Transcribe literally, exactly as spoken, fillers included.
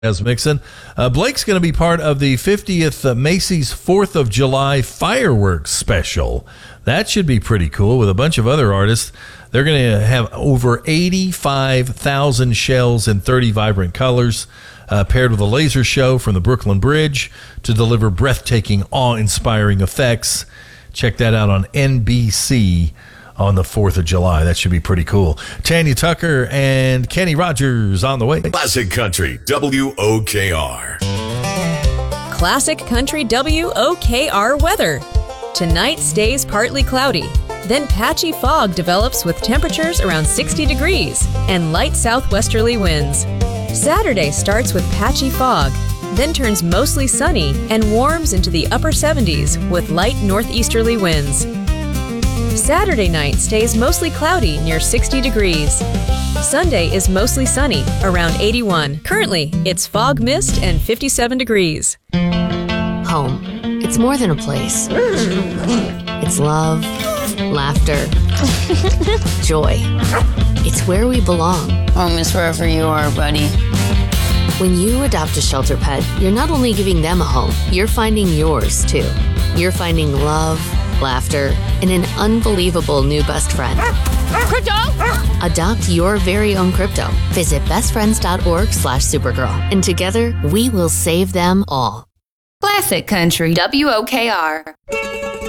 As Mixon. Uh, Blake's going to be part of the fiftieth uh, Macy's fourth of July fireworks special. That should be pretty cool with a bunch of other artists. They're going to have over eighty-five thousand shells in thirty vibrant colors, uh, paired with a laser show from the Brooklyn Bridge to deliver breathtaking, awe-inspiring effects. Check that out on N B C on the fourth of July. That should be pretty cool. Tanya Tucker and Kenny Rogers on the way. Classic Country, W O K R. Classic Country W O K R weather. Tonight stays partly cloudy. Then patchy fog develops with temperatures around sixty degrees and light southwesterly winds. Saturday starts with patchy fog, then turns mostly sunny and warms into the upper seventies with light northeasterly winds. Saturday night stays mostly cloudy near sixty degrees. Sunday is mostly sunny, around eighty-one. Currently, it's fog, mist, and fifty-seven degrees. Home. It's more than a place. It's love, laughter, joy. It's where we belong. Home is wherever you are, buddy. When you adopt a shelter pet, you're not only giving them a home, you're finding yours, too. You're finding love, laughter, and an unbelievable new best friend. Crypto! Adopt your very own crypto. Visit bestfriends.org slash Supergirl. And together, we will save them all. Classic Country, W O K R.